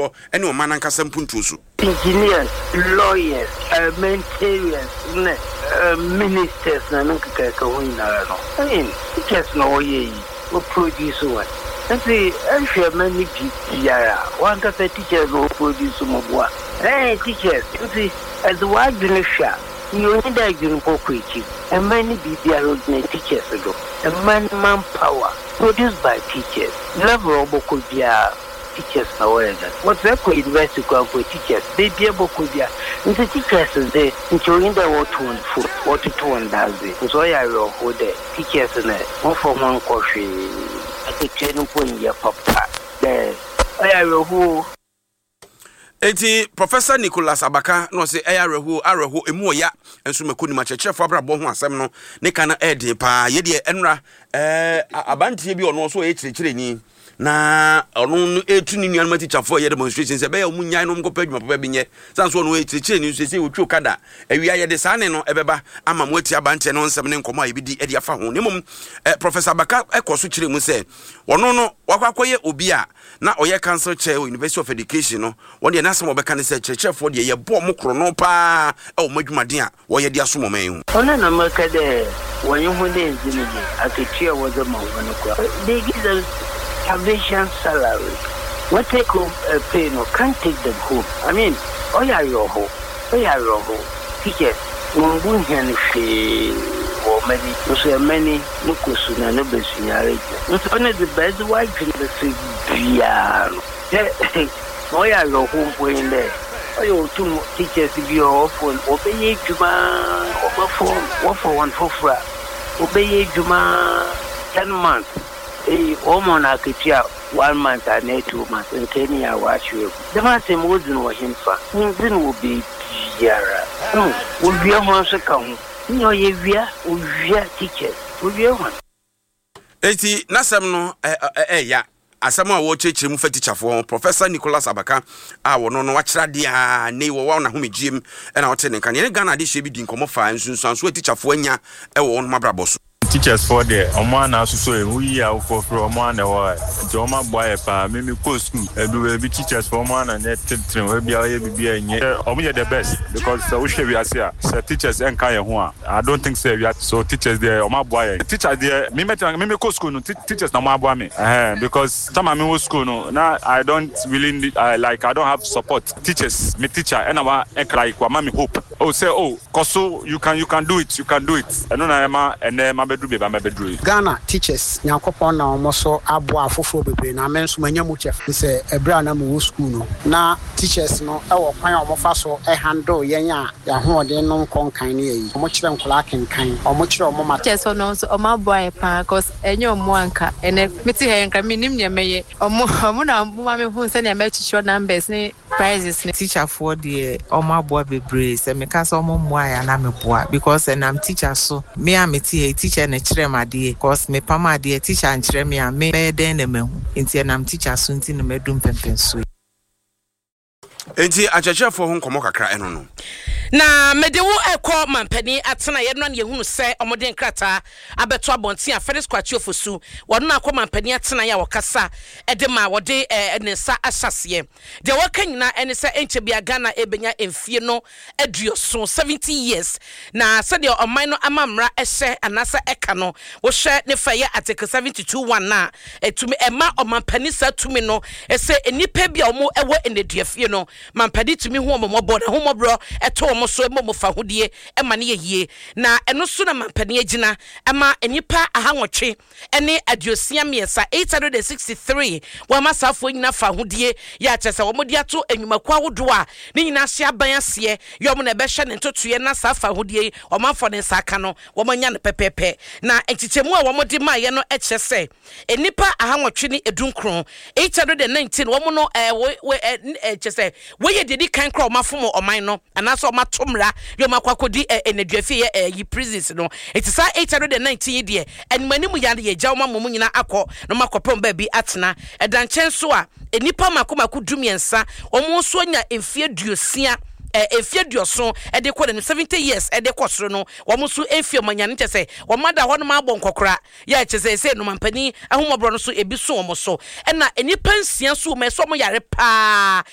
so ene o manan kasa mpuntu so engineers, lawyers, humanitarians, ministers na nkaka ka wina no. I mean, teachers no ye we produce one. And say if many people one ka teachers no produce mo boa. Teachers, you see as the word beneficial you need that you preaching and many people are teachers ago and manpower produced by teachers level could be teachers nowhere what's that could invest for teachers they be able to be the teachers is there enjoying the what to does it so I will hold the teachers in it one for one coffee at the training point your papa there I will who Eti Professor Nicholas Abaka no say areho emu oya enso makoni machechefo abrabo ho asem no ne kana ede pa ye de enra abantie bi ono so echirekire ni na ono etu ni nuan matichafo ye demonstration se be ya munyan no mkopa adwuma papa binye sanso no echirekire ni so se otwo kada awia ye de sane no ebeba ama mo ati abantie no nsem ne nkomo ayi bi ede afa ho ne mum Professor Abaka ekoso kire mu se ono no wakwakoye obi a na oye council chair University of Education no won de nasem obeka ne se chefo de ye bo mo kro no pa e o madwumaden a wo ye de asomo man hu ona na maka de wonye hu de nzini aketia wo de ma wono kwa they give them salvation salary what take home pay no can't take them home I mean oya ho teachers mungu nhani fe or many nukusu na no besunyare it's one of the best white people say piano oya yo home there oyo two teachers be often obey juma for one for obey juma 10 months omona ketia 1 month and 2 months and 10 years watch you the man say modin wo himfa modin wo be yara wo bia ho so ka ho no ye via wo via teachers wo bia ho eti nasem no ya asem a wo chechire mu fa teacherfo Professor Nicholas Abaka a wo no wachira dia nei wo na homegiem na wote ne kan ye Ghana de hye bi di nkomo fa nsunsuanso teacherfo anya e wo no mabrabo so teachers for the omana asuso e we ya for omana wa nti oma boy pa me go school do be teachers for omana net train we bia ye bibia nye omo the best because we share we ase teachers enka ye ho I don't think say we are so teachers there oma boy teacher there me go school no teachers na ma boy me because time me go school no now I don't really need, I don't have support teachers me teacher and our like wa me hope say koso you can do it and no na and ma Ghana teachers nyankopon na omoso abo afofo bebre na menso manyamu chef se ebra na mo school no na teachers no e wo kwan omofa so e handle yen a ya ho de no konkan ne yi omo kire nkola kenkan omo kire omo ma teachers no so omo boy pa cause enye omo anka ene meti he nka minim ne meye omo na mo me hu se ne ma chicho numbers ne prizes ne teacher for the omo boy bebre se me ka so omo moa ya na me boa because I'm teacher so me am teacher na kire ma de cause me pama de teacher an kire me a me den na mehu nti na teacher so nti na medum pempen so enti achachefo ho nkomo kakra eno no na medewo ekọ mampani atena ye no na ye hunu se omoden krata abeto abonti a Felix Kwachi Ofosu wono na akọ mampani atena ya wokasa edema wode ensa asase de wakanyina ene se enche bia Ghana ebenya emfie no aduoso 70 years na se de oman no amamra ehye anasa eka no wo hwe ne fa ye article 72:1 na etumi ema omampani sa tumi no ese enipa bia omo ewo eneduafie no mampani tumi hu omo bo na hu mobro eto so emo fa hodie ema ne yeye na eno so na mampani agina ema enipa ahanwotwe ene adiosia miesa 863 wa masafo nyina fa hodie ya chese wo modi ato enwumakwa wodo a ne nyina hye aban ase yom na be hye ne ntotoye na safa hodie o manfo ne saka no wo manya ne pepepe na enchichemu a wo modi ma ye no eche se enipa ahanwotwe ne edunkron 819 wo mo no chese we ye dedi kan kra o mafom o man no anaso matomra yom akwakodi eneduafie yi prisons no etisa 819 die enmanimu ya ye jaw mamu nyina akọ no makopom ba bi atena edanchen so a enipa makomaku dumiensa omo so nya emfie duosia efie duoso de ko 70 years de kosoro no wo so efie manyane chese wo mada ho no ma abon kokora ya chese se no mampani ahomobro no so ebi so wo so na enipa nsia so me so mo yare pa